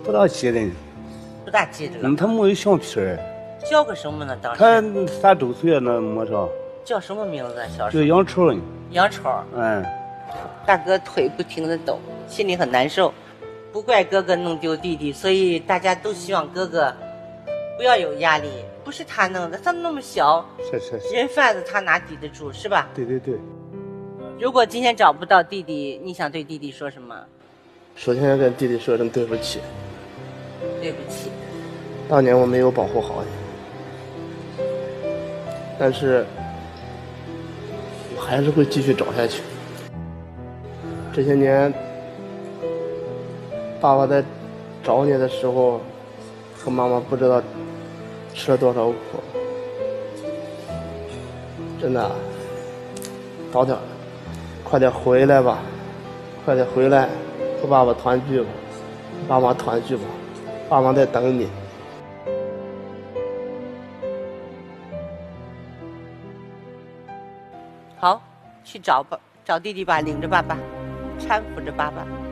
不大记得， 不大记得了。 他没有相片儿。 叫个什么呢？当时他3周岁那没啥， 叫什么名字啊？小时叫候杨超呢。 杨超。大哥腿不停的抖，心里很难受，不怪哥哥弄丢弟弟，所以大家都希望哥哥不要有压力。不是他弄的，他那么小， 是， 人贩子他哪抵得住，是吧？ 对。 如果今天找不到弟弟，你想对弟弟说什么？ 首先跟弟弟说声对不起， 对不起。 当年我没有保护好你，但是我还是会继续找下去。这些年，爸爸在找你的时候，和妈妈不知道吃了多少苦，真的，早点，快点回来吧，快点回来，和爸爸团聚吧，爸妈团聚吧，爸妈在等你。 好，去找吧，找弟弟吧，领着爸爸，搀扶着爸爸。